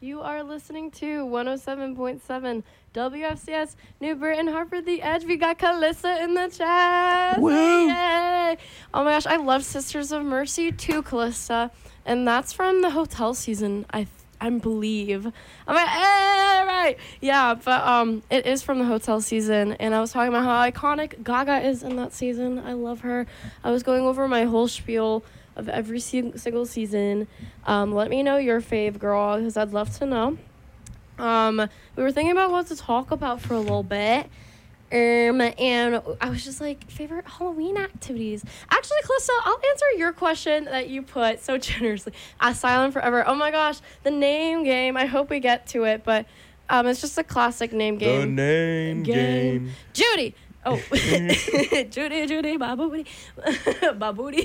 You are listening to 107.7 WFCS New Britain Harper The Edge. We got Calissa in the chat. Woo! Yay! Oh my gosh, I love Sisters of Mercy too, Calissa. And that's from the hotel season, I believe. I'm like, right. Yeah, but it is from the hotel season. And I was talking about how iconic Gaga is in that season. I love her. I was going over my whole spiel of every single season. Let me know your fave, girl, because I'd love to know. We were thinking about what to talk about for a little bit. And I was just like, favorite Halloween activities. Actually, Calissa, I'll answer your question that you put so generously. Silent Forever. Oh my gosh, the name game. I hope we get to it, but it's just a classic name game. The name game. Judy. Oh, Judy, Babooty, Babooty.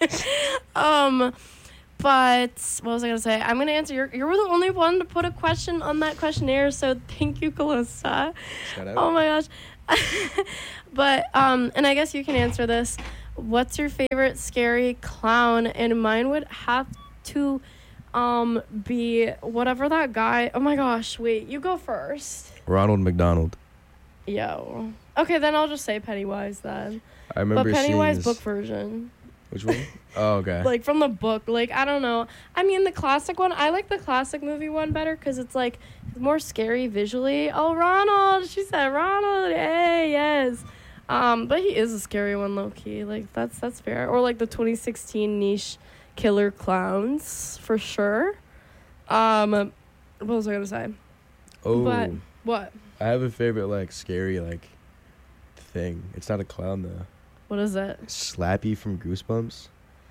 But what was I gonna say? I'm gonna answer you were the only one to put a question on that questionnaire, so thank you, Calissa. Shout out. Oh my gosh. But and I guess you can answer this. What's your favorite scary clown? And mine would have to be whatever that guy. Oh my gosh, wait, you go first. Ronald McDonald. Yo. Okay, then I'll just say Pennywise then. I remember But Pennywise seeing book this. version. Which one? Oh, okay. Like from the book. Like, I don't know. I mean, the classic one. I like the classic movie one better because it's like more scary visually. Oh, Ronald. She said Ronald. Hey, yes. But he is a scary one, low key. Like that's fair. Or like the 2016 niche Killer Clowns for sure. What was I gonna say? Oh, But what? I have a favorite like scary like thing. It's not a clown though. What is it? Slappy from Goosebumps.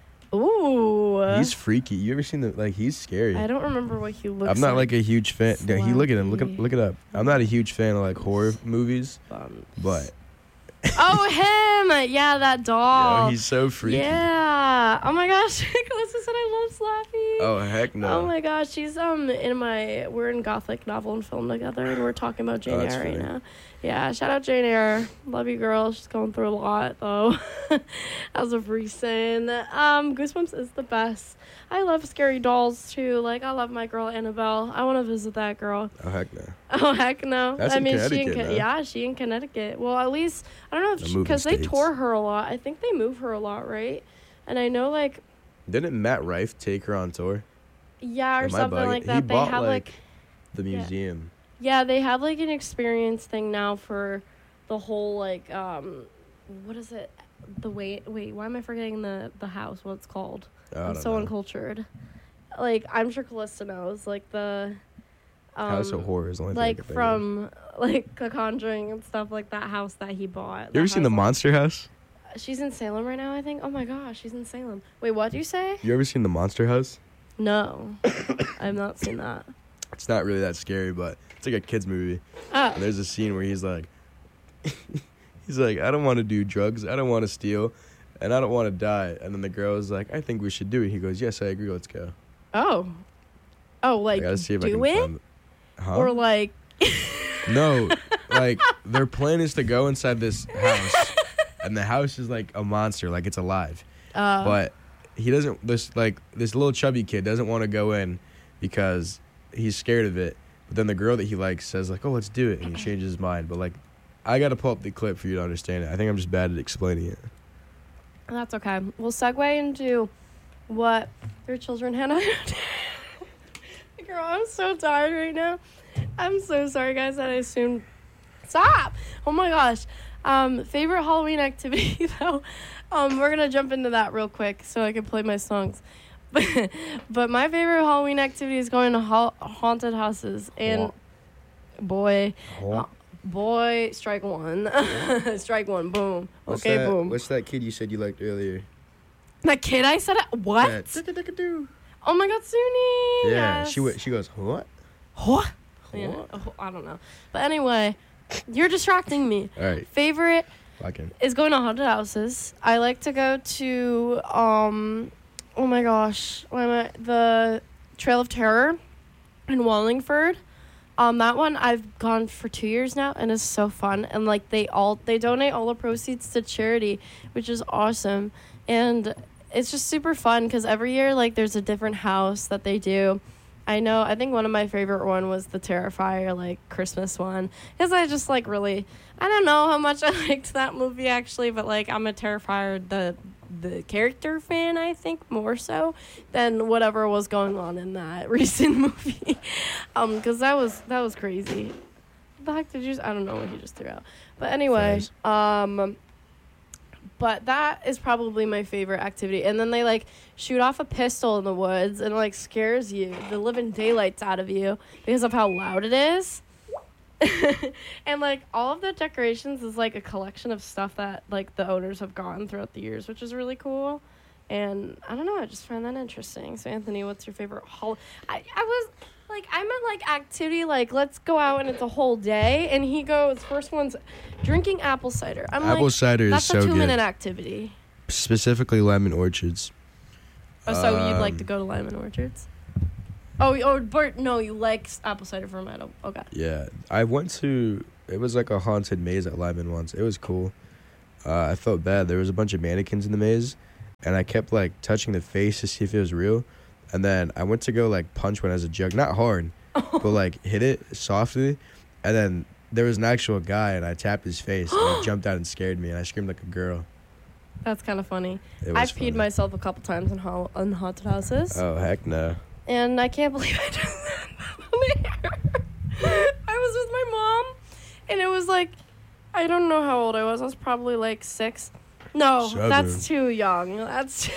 Ooh. He's freaky. You ever seen the like? He's scary. I don't remember what he looks I'm not like a huge fan. Yeah, look at him. Slappy. Look it up. I'm not a huge fan of like horror movies, but Oh, him! Yeah, that doll. he's so freaky. Yeah. Oh my gosh, Calissa said I love Slappy. Oh heck no. Oh my gosh, she's we're in Gothic novel and film together, and we're talking about Jane that's Eyre right funny. now. Yeah, shout out Jane Eyre. Love you, girl. She's going through a lot though, as of recent. Goosebumps is the best. I love scary dolls too. Like I love my girl Annabelle. I want to visit that girl. Oh heck no. Oh heck no! That's I in mean, Connecticut, no? she in Connecticut. Well, at least I don't know They're if moving because they states. tour her a lot. I think they move her a lot, right? And I know like Didn't Matt Rife take her on tour? yeah or Am I something bugging? like He that. They bought have like the Yeah. museum. yeah they have like an experience thing now for the whole like what is it? The wait why am I forgetting the house? What it's called? I I'm don't so know. uncultured. Like I'm sure Calista knows like the House of Horror is the only thing I like can think of. from like The Conjuring and stuff like that house that he bought. You ever seen the Monster House? She's in Salem right now, I think. Oh my gosh, she's in Salem. Wait, what do you say? You ever seen the Monster House? No, I've not seen that. It's not really that scary, but it's like a kids movie. Oh, And there's a scene where he's like, I don't want to do drugs, I don't want to steal, and I don't want to die. And then the girl is like, I think we should do it. He goes, yes, I agree. Let's go. oh, like I gotta see if I do can it find. Huh? or like No, like their plan is to go inside this house, and the house is like a monster, like it's alive. But he doesn't. This little chubby kid doesn't want to go in because he's scared of it. But then the girl that he likes says like, "Oh, let's do it," and he changes his mind. But like, I gotta pull up the clip for you to understand it. I think I'm just bad at explaining it. that's okay. We'll segue into what your children had on. Girl, I'm so tired right now. I'm so sorry, guys, that I assumed. Stop! Oh my gosh. Favorite Halloween activity, though. We're gonna jump into that real quick so I can play my songs. But my favorite Halloween activity is going to haunted houses. And boy, strike one. Strike one, boom. Okay, boom. What's that kid you said you liked earlier? That kid I said, what? Yeah. Oh my god, Suni. Yeah, Yes. she goes, what? What? Yeah, I don't know. But anyway, you're distracting me. All right, Favorite fucking. is going to haunted houses. I like to go to oh my gosh, the Trail of Terror in Wallingford. That one I've gone for 2 years now, and it's so fun. And like they donate all the proceeds to charity, which is awesome. And it's just super fun because every year like there's a different house that they do. I know. I think one of my favorite one was the Terrifier, like, Christmas one. Because I just, like, really... I don't know how much I liked that movie, actually. But, like, I'm a Terrifier, the character fan, I think, more so than whatever was going on in that recent movie. Because that was crazy. What the heck did you... I don't know what he just threw out. But anyway, but that is probably my favorite activity. And then they, like, shoot off a pistol in the woods and, like, scares you, the living daylights out of you because of how loud it is. And, like, all of the decorations is, like, a collection of stuff that, like, the owners have gotten throughout the years, which is really cool. And I don't know, I just find that interesting. So, Anthony, what's your favorite I was... Like, I meant, like, activity, like, let's go out and it's a whole day. And he goes, first one's drinking apple cider. I'm apple cider is so good. That's a 2-minute activity. Specifically lemon orchards. Oh, so you'd like to go to lemon orchards? Oh, Bert, no, you like apple cider from Meadow. Okay. Yeah. I went to, it was like a haunted maze at Lyman once. It was cool. I felt bad. There was a bunch of mannequins in the maze. And I kept, like, touching the face to see if it was real. And then I went to go, like, punch one as a joke. Not hard, but, like, hit it softly. And then there was an actual guy, and I tapped his face. And he jumped out and scared me, and I screamed like a girl. That's kind of funny. I've peed myself a couple times in haunted houses. Oh, heck no. And I can't believe I did that. I was with my mom, and it was, like, I don't know how old I was. I was probably, like, 6. No, 7. That's too young. That's...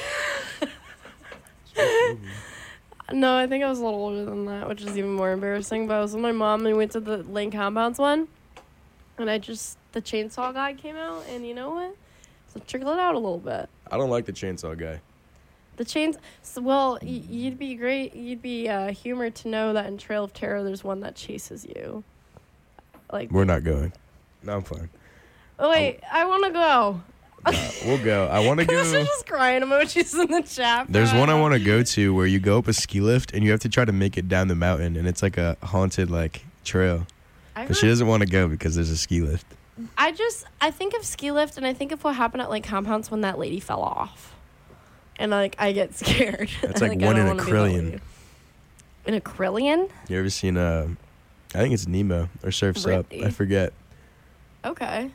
No, I think I was a little older than that, which is even more embarrassing. But I was with my mom, and we went to the Lane Compounds one. And the chainsaw guy came out, and you know what? So trickle it out a little bit. I don't like the chainsaw guy. You'd be humored to know that in Trail of Terror, there's one that chases you. Like, we're not going. No, I'm fine. Oh, wait, I want to go. We'll go. I want to go. Those are just crying emojis in the chat. There's one I want to go to where you go up a ski lift and you have to try to make it down the mountain, and it's like a haunted, like, trail. But she doesn't want to go because there's a ski lift. I think of ski lift, and I think of what happened at, like, Compounds when that lady fell off. And, like, I get scared. That's like one in a trillion. In a trillion? You ever seen, I think it's Nemo or Surf's Up. I forget. Okay.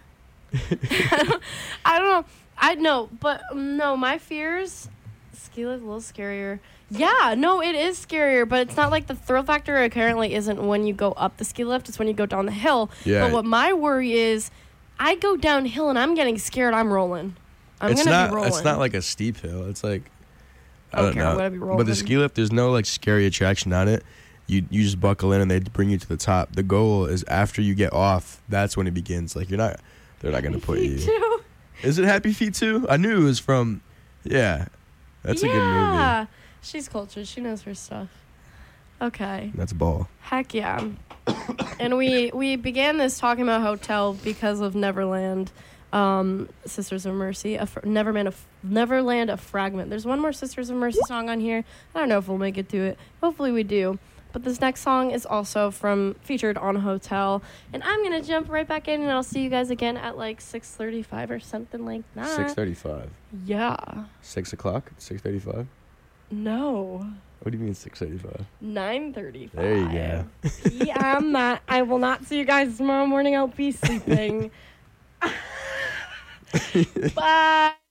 I don't know. No, my fears, ski lift a little scarier. Yeah, no, it is scarier, but it's not like the thrill factor apparently isn't when you go up the ski lift, it's when you go down the hill. Yeah. But what my worry is, I go downhill and I'm getting scared, I'm rolling. I'm going to be rolling. It's not like a steep hill. It's like, I don't know. I'm going to be rolling. But the ski lift, there's no, like, scary attraction on it. You just buckle in and they bring you to the top. The goal is after you get off, that's when it begins. Like, they're not going to put you. Too. Is it Happy Feet 2? I knew it was from, yeah. That's a good movie. Yeah. She's cultured. She knows her stuff. Okay. That's Ball. Heck yeah. And we began this talking about hotel because of Neverland, Sisters of Mercy, Neverland, a fragment. There's one more Sisters of Mercy song on here. I don't know if we'll make it to it. Hopefully we do. But this next song is also featured on Hotel. And I'm going to jump right back in, and I'll see you guys again at, like, 6:35 or something like that. 6:35. Yeah. 6 o'clock? 6:35? No. What do you mean 6:35? 9:35. There you go. Yeah, I will not see you guys tomorrow morning. I'll be sleeping. Bye.